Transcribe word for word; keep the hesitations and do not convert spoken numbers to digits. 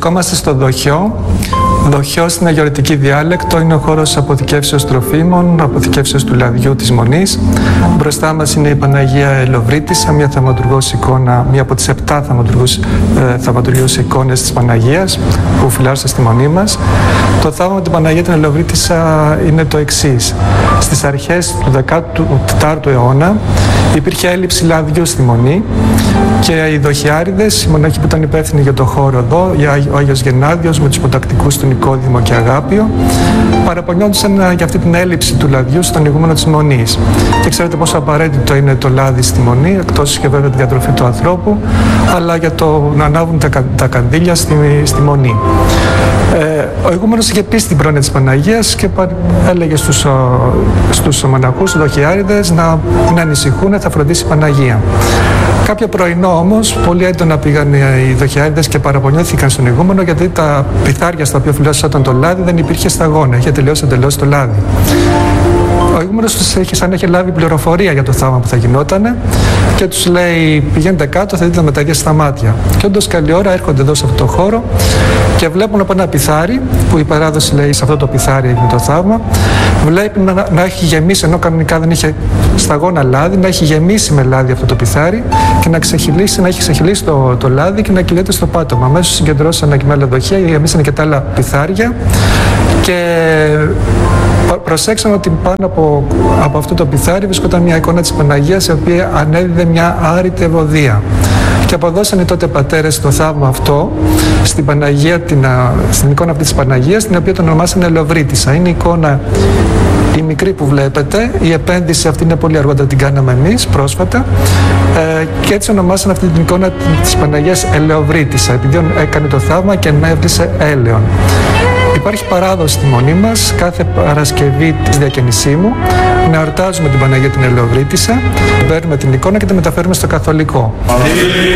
Βρισκόμαστε στο Δοχιό. Δοχιός είναι αγιορετική διάλεκτο, είναι ο χώρος αποθηκεύσεως τροφίμων, αποθηκεύσεως του λαδιού της Μονής. Μπροστά μας είναι η Παναγία Ελεοβρίτισσα, μια θαυματουργός εικόνα, μια από τις επτά θαυματουργούς, ε, θαυματουργούς εικόνες της Παναγίας που φυλάσσονται στη Μονή μας. Το θαύμα με την Παναγία την Ελεοβρίτισσα είναι το εξής. Στις αρχές του δέκατου τετάρτου αιώνα υπήρχε έλλειψη λαδιού στη Μονή και οι Δοχιάριδες, οι μοναχοί που ήταν υπεύθυνοι για το χώρο εδώ, ο Άγιος Γενάδιος με τους υποτακτικούς του Νικόδημο και Αγάπιο, παραπονιόντουσαν για αυτή την έλλειψη του λαδιού στον ηγούμενο της Μονής. Και ξέρετε πόσο απαραίτητο είναι το λάδι στη Μονή, εκτός και βέβαια τη διατροφή του ανθρώπου, αλλά για το να ανάβουν τα, τα κανδύλια στη, στη Μονή. Ε, ο ηγούμενος είχε πει στην πρόνοια της Παναγίας και έλεγε στους, στους μοναχούς, τους Δοχιάριδες, να, να ανησυχούν, θα φροντίσει η Παναγία. Κάποιο πρωινό όμως, πολύ έντονα πήγαν οι Δοχιάριδες και παραπονιώθηκαν στον ηγούμενο γιατί τα πιθάρια στα οποία φυλάσσονταν το λάδι δεν υπήρχε σταγόνα, είχε τελειώσει εντελώς το λάδι. Ο ηγούμενος τους είχε, σαν είχε λάβει πληροφορία για το θαύμα που θα γινότανε και τους λέει: πηγαίνετε κάτω, θα δείτε μεταγές στα μάτια. Και όντως καλή ώρα έρχονται εδώ σε αυτό το χώρο και βλέπουν από ένα πιθάρι, που η παράδοση λέει σε αυτό το πιθάρι έγινε το θαύμα, βλέπει να, να έχει γεμίσει, ενώ κανονικά δεν είχε σταγόνα λάδι, να έχει γεμίσει με λάδι αυτό το πιθάρι και να, ξεχυλήσει, να έχει ξεχυλήσει το, το λάδι και να κυλιέται στο πάτωμα. Αμέσως συγκεντρώσαν και με άλλα δοχεία, γεμίσαν και τα άλλα πιθάρια και προσέξαν ότι πάνω από, από αυτό το πιθάρι βρισκόταν μια εικόνα της Παναγίας, η οποία ανέδιδε μια άρρητη ευωδία. Και αποδώσανε τότε πατέρες το θαύμα αυτό στην, Παναγία, την, στην εικόνα αυτή της Παναγίας, την οποία τον ονομάσανε Ελεοβρίτισσα. Είναι η εικόνα η μικρή που βλέπετε, η επένδυση αυτή είναι πολύ αργότερα, την κάναμε εμείς πρόσφατα, ε, και έτσι ονομάσανε αυτή την εικόνα της Παναγίας Ελεοβρίτισσα, επειδή έκανε το θαύμα και ενέβλησε έλεον. Υπάρχει παράδοση στη Μονή μας, κάθε Παρασκευή της Διακαινησίμου, να εορτάζουμε την Παναγία την Ελεοβρίτισσα, παίρνουμε την εικόνα και τη μεταφέρουμε στο καθολικό.